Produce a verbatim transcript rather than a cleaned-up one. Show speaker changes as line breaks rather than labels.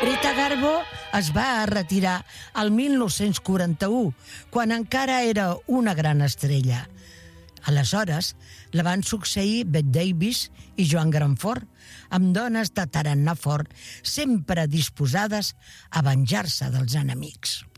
Rita Garbo es va retirar al mil nou-cents quaranta-u, quan encara era una gran estrella. Aleshores, la van succeir Bette Davis i Joan Granfort, amb dones de tarannà fort, sempre disposades a venjar-se dels enemics.